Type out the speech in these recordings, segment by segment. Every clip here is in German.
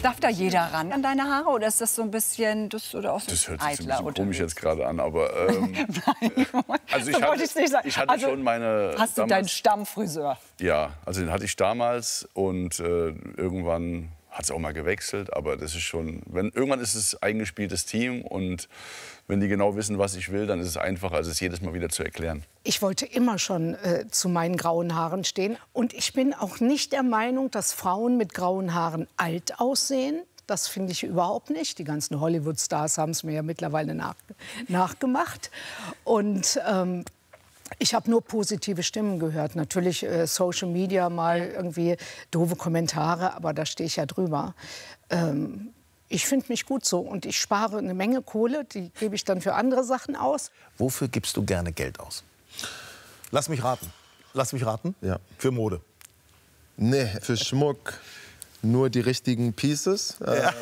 Darf da jeder ran an deine Haare oder ist das so ein bisschen oder auch so Das hört sich ein eitler bisschen komisch jetzt gerade an, aber Nein, also so wollte ich's nicht sagen. ich hatte schon meine. Hast du deinen Stammfriseur? Ja, also den hatte ich damals und irgendwann hat es auch mal gewechselt, aber das ist schon, irgendwann ist es eingespieltes Team und wenn die genau wissen, was ich will, dann ist es einfacher, als es jedes Mal wieder zu erklären. Ich wollte immer schon zu meinen grauen Haaren stehen. Und ich bin auch nicht der Meinung, dass Frauen mit grauen Haaren alt aussehen. Das finde ich überhaupt nicht. Die ganzen Hollywood-Stars haben es mir ja mittlerweile nachgemacht. Und ich habe nur positive Stimmen gehört. Natürlich Social Media mal irgendwie doofe Kommentare, aber da stehe ich ja drüber. Ich finde mich gut so und ich spare eine Menge Kohle, die gebe ich dann für andere Sachen aus. Wofür gibst du gerne Geld aus? Lass mich raten. Lass mich raten? Ja. Für Mode. Nee, für Schmuck nur die richtigen Pieces.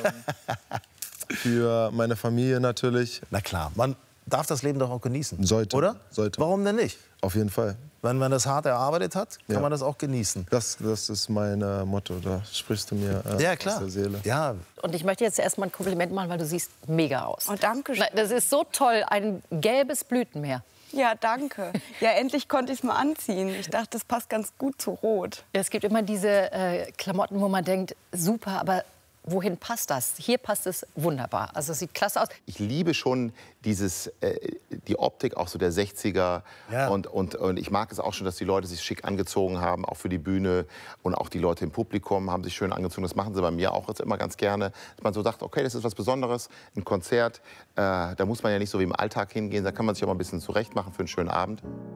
Für meine Familie natürlich. Na klar, man darf das Leben doch auch genießen. Sollte. Oder? Sollte. Warum denn nicht? Auf jeden Fall. Wenn man das hart erarbeitet hat, kann Ja. man das auch genießen. Das ist mein Motto. Da sprichst du mir Ja, klar. aus der Seele. Ja. Und ich möchte jetzt erstmal ein Kompliment machen, weil du siehst mega aus. Oh, danke schön. Das ist so toll, ein gelbes Blütenmeer. Ja, danke. Ja, endlich konnte ich es mal anziehen. Ich dachte, das passt ganz gut zu Rot. Ja, es gibt immer diese Klamotten, wo man denkt, super, aber wohin passt das? Hier passt es wunderbar. Also es sieht klasse aus. Ich liebe schon die Optik auch so der 60er. Ja. Und ich mag es auch schon, dass die Leute sich schick angezogen haben, auch für die Bühne. Und auch die Leute im Publikum haben sich schön angezogen. Das machen sie bei mir auch jetzt immer ganz gerne. Dass man so sagt, okay, das ist was Besonderes, ein Konzert. Da muss man ja nicht so wie im Alltag hingehen. Da kann man sich auch mal ein bisschen zurecht machen für einen schönen Abend.